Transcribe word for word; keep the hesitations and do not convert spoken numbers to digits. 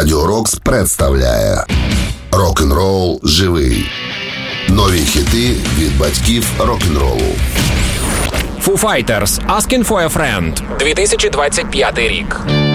Радіо Рокс представляє Рок-н-рол живий. Нові хіти від батьків рок-н-ролу. Foo Fighters, Asking for a Friend, дві тисячі двадцять п'ятий рік.